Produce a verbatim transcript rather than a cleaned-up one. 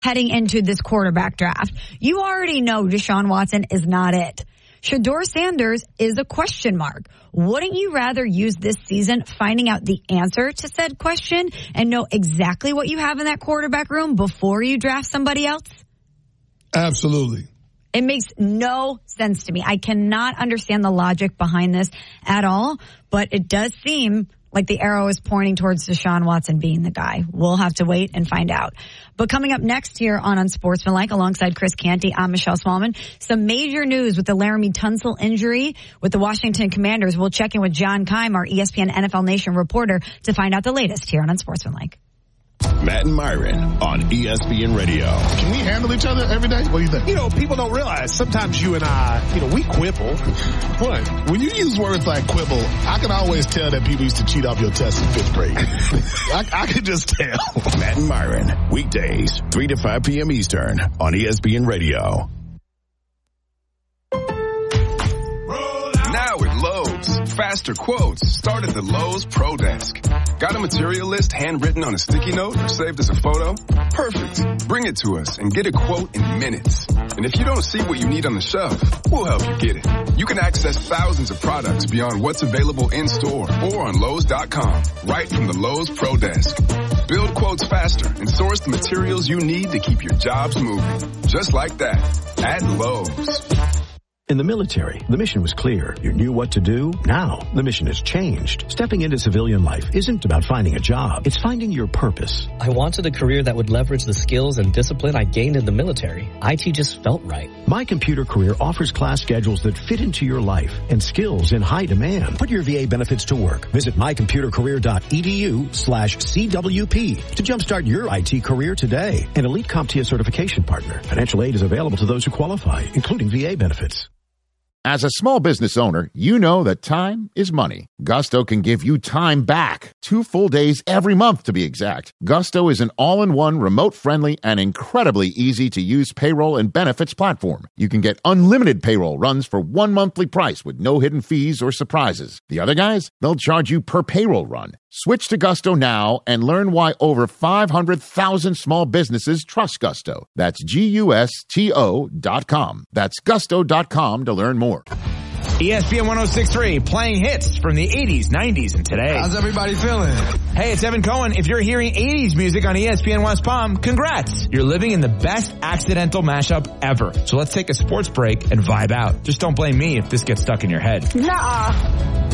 heading into this quarterback draft. You already know Deshaun Watson is not it. Shedeur Sanders is a question mark. Wouldn't you rather use this season finding out the answer to said question and know exactly what you have in that quarterback room before you draft somebody else? Absolutely. It makes no sense to me. I cannot understand the logic behind this at all, but it does seem like the arrow is pointing towards Deshaun Watson being the guy. We'll have to wait and find out. But coming up next here on Unsportsmanlike, alongside Chris Canty, I'm Michelle Smallman. Some major news with the Laramie Tunsil injury with the Washington Commanders. We'll check in with John Keim, our E S P N N F L Nation reporter, to find out the latest here on Unsportsmanlike. Matt and Myron on E S P N Radio. Can we handle each other every day? What do you think? You know, people don't realize sometimes you and I, you know, we quibble. What? When you use words like quibble, I can always tell that people used to cheat off your test in fifth grade. I, I can just tell. Matt and Myron, weekdays, three to five p.m. Eastern on E S P N Radio. Now at Lowe's, faster quotes start at the Lowe's Pro Desk. Got a material list handwritten on a sticky note or saved as a photo? Perfect. Bring it to us and get a quote in minutes. And if you don't see what you need on the shelf, we'll help you get it. You can access thousands of products beyond what's available in store or on Lowe's dot com, right from the Lowe's Pro Desk. Build quotes faster and source the materials you need to keep your jobs moving. Just like that, at Lowe's. In the military, the mission was clear. You knew what to do. Now, the mission has changed. Stepping into civilian life isn't about finding a job. It's finding your purpose. I wanted a career that would leverage the skills and discipline I gained in the military. I T just felt right. My Computer Career offers class schedules that fit into your life and skills in high demand. Put your V A benefits to work. Visit mycomputercareer.edu slash CWP to jumpstart your I T career today. An Elite CompTIA certification partner. Financial aid is available to those who qualify, including V A benefits. As a small business owner, you know that time is money. Gusto can give you time back. Two full days every month, to be exact. Gusto is an all-in-one, remote-friendly, and incredibly easy-to-use payroll and benefits platform. You can get unlimited payroll runs for one monthly price with no hidden fees or surprises. The other guys, they'll charge you per payroll run. Switch to Gusto now and learn why over five hundred thousand small businesses trust Gusto. That's G U S T O dot com. That's gusto dot com to learn more. E S P N one oh six point three, playing hits from the eighties, nineties, and today. How's everybody feeling? Hey, it's Evan Cohen. If you're hearing eighties music on E S P N West Palm, congrats. You're living in the best accidental mashup ever. So let's take a sports break and vibe out. Just don't blame me if this gets stuck in your head. Nah.